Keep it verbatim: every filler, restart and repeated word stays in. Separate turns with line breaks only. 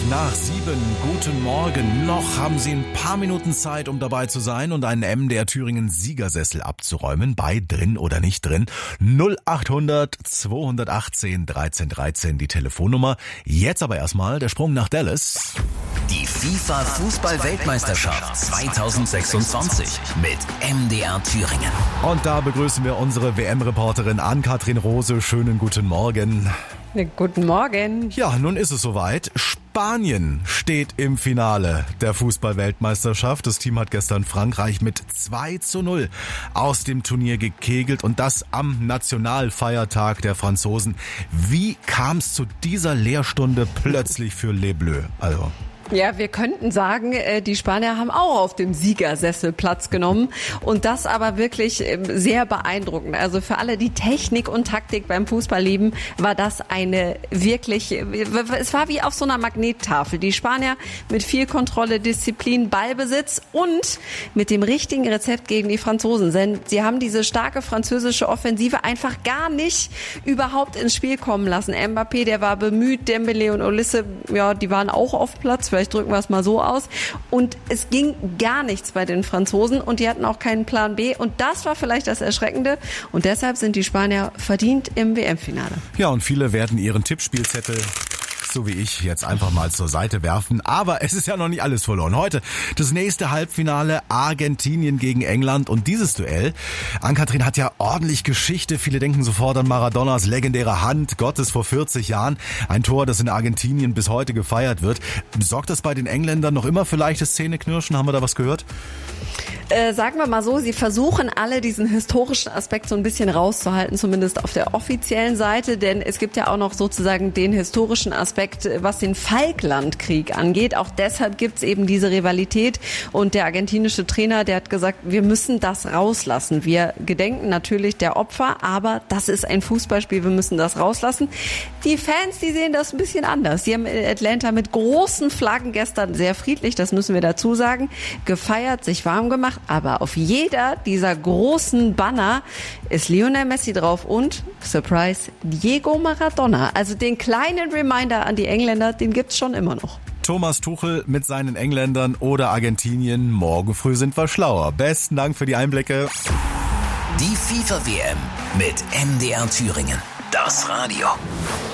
nach sieben. Guten Morgen. Noch haben Sie ein paar Minuten Zeit, um dabei zu sein und einen M D R Thüringen Siegersessel abzuräumen. Bei drin oder nicht drin. null acht hundert zweihundertachtzehn dreizehn dreizehn die Telefonnummer. Jetzt aber erstmal der Sprung nach Dallas.
Die FIFA-Fußball-Weltmeisterschaft zweitausendsechsundzwanzig mit M D R Thüringen.
Und da begrüßen wir unsere W M-Reporterin Ann-Kathrin Rose. Schönen guten Morgen.
Guten Morgen.
Ja, nun ist es soweit. Spanien steht im Finale der Fußball-Weltmeisterschaft. Das Team hat gestern Frankreich mit zwei zu null aus dem Turnier gekegelt und das am Nationalfeiertag der Franzosen. Wie kam es zu dieser Lehrstunde plötzlich für Les Bleus? Also...
Ja, wir könnten sagen, die Spanier haben auch auf dem Siegersessel Platz genommen und das aber wirklich sehr beeindruckend. Also für alle, die Technik und Taktik beim Fußball lieben, war das eine wirklich, es war wie auf so einer Magnettafel. Die Spanier mit viel Kontrolle, Disziplin, Ballbesitz und mit dem richtigen Rezept gegen die Franzosen. Denn sie haben diese starke französische Offensive einfach gar nicht überhaupt ins Spiel kommen lassen. Mbappé, der war bemüht, Dembélé und Olise, ja, die waren auch auf Platz. Vielleicht drücken wir es mal so aus. Und es ging gar nichts bei den Franzosen und die hatten auch keinen Plan B. Und das war vielleicht das Erschreckende. Und deshalb sind die Spanier verdient im W M-Finale.
Ja, und viele werden ihren Tippspielzettel, so wie ich, jetzt einfach mal zur Seite werfen. Aber es ist ja noch nicht alles verloren. Heute das nächste Halbfinale, Argentinien gegen England. Und dieses Duell, Ann-Kathrin, hat ja ordentlich Geschichte. Viele denken sofort an Maradonas legendäre Hand Gottes vor vierzig Jahren. Ein Tor, das in Argentinien bis heute gefeiert wird. Sorgt das bei den Engländern noch immer für leichtes Zähneknirschen? Haben wir da was gehört?
Äh, sagen wir mal so, sie versuchen alle diesen historischen Aspekt so ein bisschen rauszuhalten, zumindest auf der offiziellen Seite, denn es gibt ja auch noch sozusagen den historischen Aspekt, was den Falklandkrieg angeht. Auch deshalb gibt's eben diese Rivalität und der argentinische Trainer, der hat gesagt, wir müssen das rauslassen. Wir gedenken natürlich der Opfer, aber das ist ein Fußballspiel, wir müssen das rauslassen. Die Fans, die sehen das ein bisschen anders. Sie haben in Atlanta mit großen Flaggen gestern, sehr friedlich, das müssen wir dazu sagen, gefeiert, sich warm gemacht. Aber auf jeder dieser großen Banner ist Lionel Messi drauf und, Surprise, Diego Maradona. Also den kleinen Reminder an die Engländer, den gibt's schon immer noch.
Thomas Tuchel mit seinen Engländern oder Argentinien. Morgen früh sind wir schlauer. Besten Dank für die Einblicke.
Die FIFA-W M mit M D R Thüringen. Das Radio.